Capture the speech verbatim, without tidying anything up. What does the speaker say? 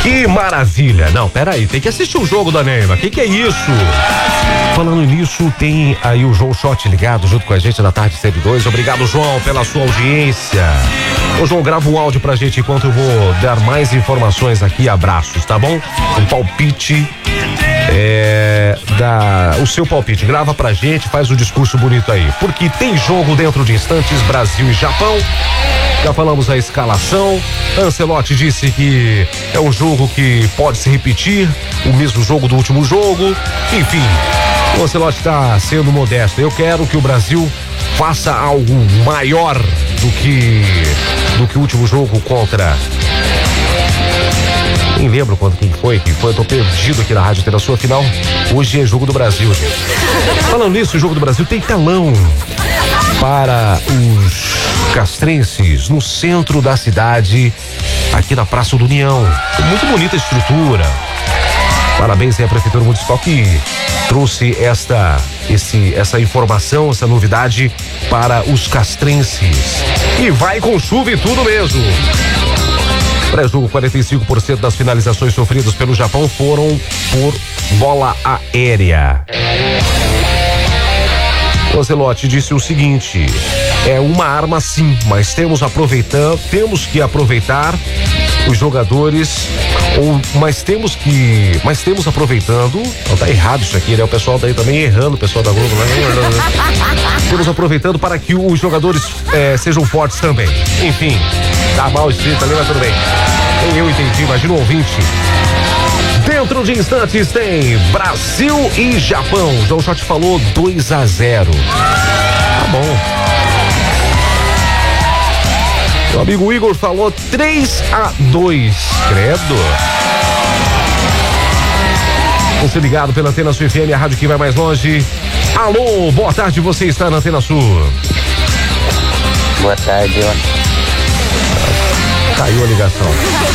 Que maravilha. Não, peraí, tem que assistir o jogo da Neymar. Que que é isso? Falando nisso, tem aí o João Shot ligado junto com a gente na Tarde cento e dois. Obrigado, João, pela sua audiência. Ô, João, grava um áudio pra gente enquanto eu vou dar mais informações aqui. Abraços, tá bom? Um palpite. É, da, o seu palpite, grava pra gente, faz um discurso bonito aí, porque tem jogo dentro de instantes, Brasil e Japão. Já falamos a escalação. Ancelotti disse que é um jogo que pode se repetir, o mesmo jogo do último jogo. Enfim, o Ancelotti está sendo modesto. Eu quero que o Brasil faça algo maior do que do que o último jogo contra. Nem lembro quando quem foi, quem foi, eu tô perdido aqui na Rádio Terra Sua. Afinal, hoje é jogo do Brasil, gente. Falando nisso, o jogo do Brasil tem telão para os castrenses no centro da cidade, aqui na Praça do União. Muito bonita a estrutura. Parabéns aí à Prefeitura Municipal que trouxe esta, esse, essa informação, essa novidade para os castrenses. E vai com chuva e tudo mesmo. Pré-jogo, quarenta e cinco por cento das finalizações sofridas pelo Japão foram por bola aérea. O Ancelotti disse o seguinte: é uma arma sim, mas temos aproveitando, temos que aproveitar os jogadores, ou mas temos que, mas temos aproveitando, não, tá errado isso aqui, né? O pessoal daí também errando, o pessoal da Globo, né? Temos aproveitando para que os jogadores é, sejam fortes também. Enfim, tá mal escrito ali, mas tudo bem. Eu entendi, imagina o ouvinte. Dentro de instantes tem Brasil e Japão. O João Shot falou dois a zero. Tá bom. Meu amigo Igor falou três a dois. Credo. Você ligado pela Antena Sul F M, a rádio que vai mais longe. Alô, boa tarde, você está na Antena Sul. Boa tarde, ó. Caiu a ligação.